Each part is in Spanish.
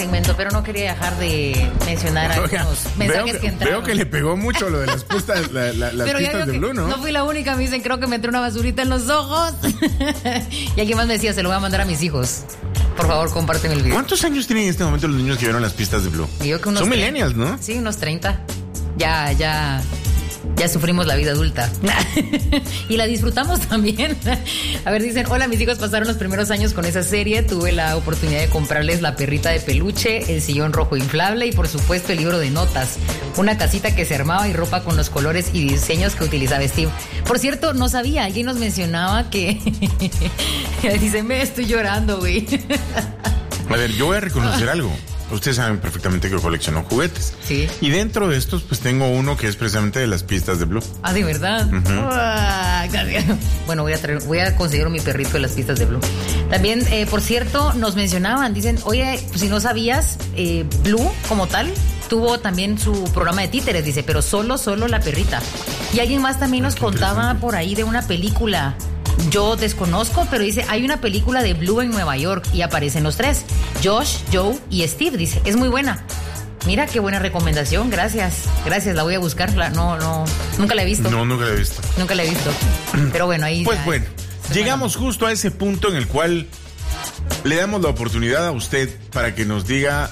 segmento, pero no quería dejar de mencionar algunos mensajes que entraron. Veo que le pegó mucho lo de las pistas, las pistas de Blue, ¿no? No fui la única, me dicen, creo que me entró una basurita en los ojos. Y alguien más me decía, se lo voy a mandar a mis hijos. Por favor, compárteme el video. ¿Cuántos años tienen en este momento los niños que vieron las pistas de Blue? Digo que unos Son 30. millennials, ¿no? Sí, unos 30. Ya sufrimos la vida adulta. Y la disfrutamos también. A ver, dicen, hola, mis hijos pasaron los primeros años con esa serie. Tuve la oportunidad de comprarles la perrita de peluche, el sillón rojo inflable y por supuesto el libro de notas. Una casita que se armaba y ropa con los colores y diseños que utilizaba Steve. Por cierto, no sabía, alguien nos mencionaba que... Dice, me estoy llorando, güey. A ver, yo voy a reconocer algo. Ustedes saben perfectamente que yo colecciono juguetes. Sí. Y dentro de estos, pues tengo uno que es precisamente de las pistas de Blue. Ah, ¿de verdad? Uh-huh. Bueno, voy a conseguir mi perrito de las pistas de Blue. También, por cierto, nos mencionaban, dicen, oye, pues, si no sabías, Blue como tal tuvo también su programa de títeres, dice, pero solo la perrita. Y alguien más también nos contaba por ahí de una película. Yo desconozco, pero dice, hay una película de Blue en Nueva York y aparecen los tres, Josh, Joe y Steve, dice, es muy buena. Mira qué buena recomendación, gracias, la voy a buscar, nunca la he visto. No, nunca la he visto. Nunca la he visto, pero bueno, ahí... Pues bueno, llegamos justo a ese punto en el cual le damos la oportunidad a usted para que nos diga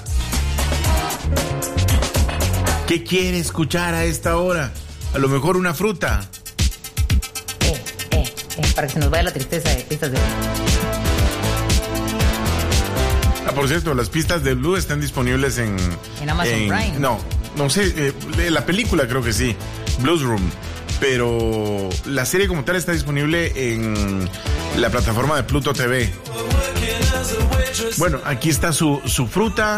qué quiere escuchar a esta hora. A lo mejor una fruta. Para que se nos vaya la tristeza de pistas de Blue. Por cierto, las pistas de Blue están disponibles en Amazon Prime. No sé, la película creo que sí, Blues Room, pero la serie como tal está disponible en la plataforma de Pluto TV. Bueno, aquí está su fruta.